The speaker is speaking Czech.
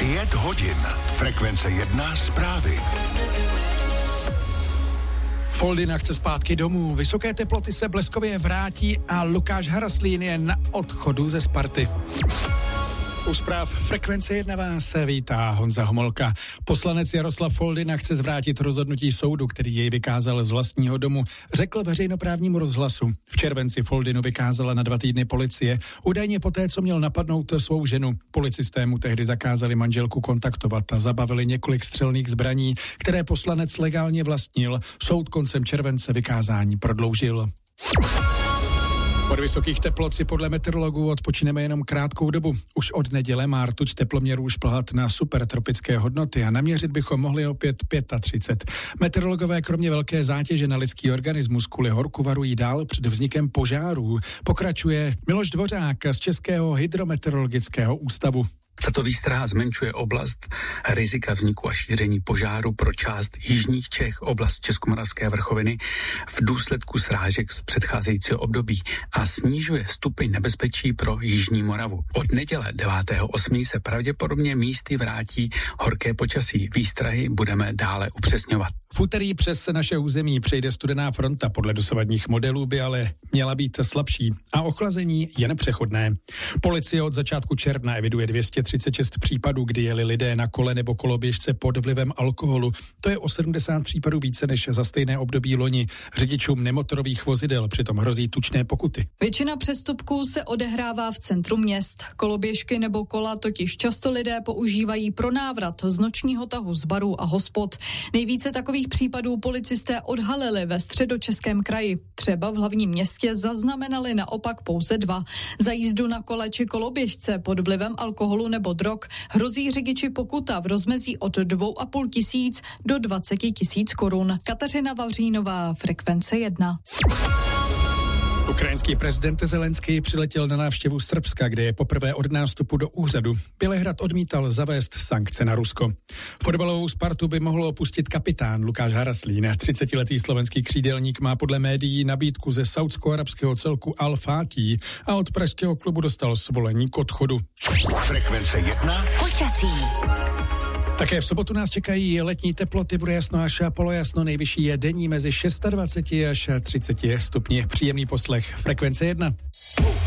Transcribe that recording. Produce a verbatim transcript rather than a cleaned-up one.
Pět hodin. Frekvence jedna zprávy. Foldina chce zpátky domů, vysoké teploty se bleskově vrátí a Lukáš Haraslín je na odchodu ze Sparty. U zpráv Frekvence jedna vás vítá Honza Homolka. Poslanec Jaroslav Foldina chce zvrátit rozhodnutí soudu, který jej vykázal z vlastního domu, řekl veřejnoprávnímu rozhlasu. V červenci Foldinu vykázala na dva týdny policie, údajně poté, co měl napadnout svou ženu. Policisté mu tehdy zakázali manželku kontaktovat a zabavili několik střelných zbraní, které poslanec legálně vlastnil. Soud koncem července vykázání prodloužil. Od vysokých teplot si podle meteorologů odpočineme jenom krátkou dobu. Už od neděle má rtuť teploměrů šplhat na supertropické hodnoty a naměřit bychom mohli opět třicet pět. Meteorologové kromě velké zátěže na lidský organismus kvůli horku varují dál před vznikem požárů. Pokračuje Miloš Dvořák z Českého hydrometeorologického ústavu. Tato výstraha zmenšuje oblast rizika vzniku a šíření požáru pro část jižních Čech, oblast Českomoravské vrchoviny v důsledku srážek z předcházejícího období a snižuje stupeň nebezpečí pro jižní Moravu. Od neděle devátého osmého se pravděpodobně místy vrátí horké počasí. Výstrahy budeme dále upřesňovat. V úterý přes naše území přejde studená fronta, podle dosavadních modelů by ale měla být slabší a ochlazení jen přechodné. Policie od začátku června eviduje dvě stě třicet šest případů, kdy jeli lidé na kole nebo koloběžce pod vlivem alkoholu. To je o sedmdesát případů více než za stejné období loni. Řidičům nemotorových vozidel přitom hrozí tučné pokuty. Většina přestupků se odehrává v centru měst. Koloběžky nebo kola totiž často lidé používají pro návrat z nočního tahu z barů a hospod. Nejvíce takových případů policisté odhalili ve Středočeském kraji. Třeba v hlavním městě zaznamenali naopak pouze dva. Za jízdu na kole či koloběžce pod vlivem alkoholu nebo drog hrozí řidiči pokuta v rozmezí od dvou a půl tisíc do dvacet tisíc korun. Kateřina Vavřínová, Frekvence jedna. Ukrajinský prezident Zelenský přiletěl na návštěvu Srbska, kde je poprvé od nástupu do úřadu. Bělehrad odmítal zavést sankce na Rusko. Fotbalovou Spartu by mohl opustit kapitán Lukáš Haraslín. třicetiletý slovenský křídelník má podle médií nabídku ze saúdsko-arabského celku Al Fatih a od pražského klubu dostal svolení k odchodu. Frekvence jedna. Počasí. Také v sobotu nás čekají letní teploty, bude jasno až polojasno, nejvyšší je denní mezi dvacet šest až třicet stupni. Příjemný poslech. Frekvence jedna.